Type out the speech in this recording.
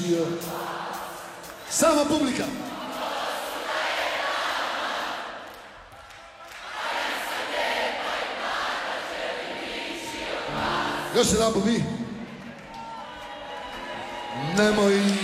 riješio. Sama publika. Još jedan po vi. Nemoj